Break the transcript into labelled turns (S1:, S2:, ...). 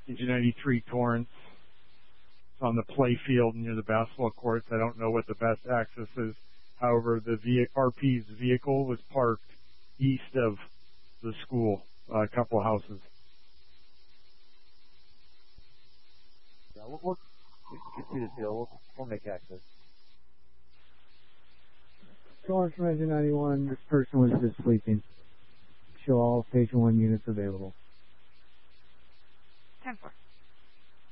S1: Engine 93 Torrance. It's on the play field near the basketball courts. I don't know what the best access is. However, the RP's vehicle was parked east of the school, a couple of houses.
S2: Yeah, we'll get through this deal. We'll make access.
S3: Torrance from Engine 91, this person was just sleeping. Show all Station 1 units available.
S4: 10-4.